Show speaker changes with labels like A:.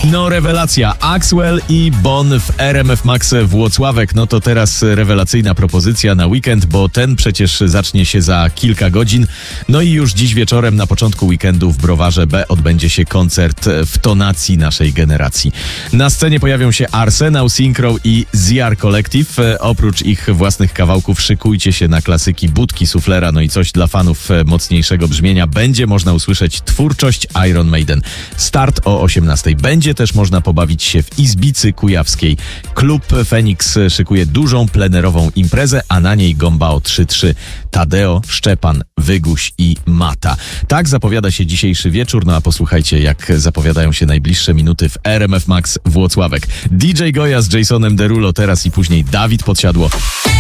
A: No rewelacja, Axwell i Bon w RMF Max Włocławek. No to teraz rewelacyjna propozycja na weekend, bo ten przecież zacznie się za kilka godzin. No i już dziś wieczorem na początku weekendu w Browarze B odbędzie się koncert w tonacji naszej generacji. Na scenie pojawią się Arsenał, Synchro i ZR Collective. Oprócz ich własnych kawałków szykujcie się na klasyki Budki, Suflera, no i coś dla fanów mocniejszego brzmienia. Będzie można usłyszeć twórczość Iron Maiden. Start o 18:00. Będzie też można pobawić się w Izbicy Kujawskiej. Klub Feniks szykuje dużą plenerową imprezę, a na niej Gombao 3-3. Tadeo, Szczepan, Wyguś i Mata. Tak zapowiada się dzisiejszy wieczór, no a posłuchajcie, jak zapowiadają się najbliższe minuty w RMF Max Włocławek. DJ Goja z Jasonem Derulo teraz i później Dawid Podsiadło.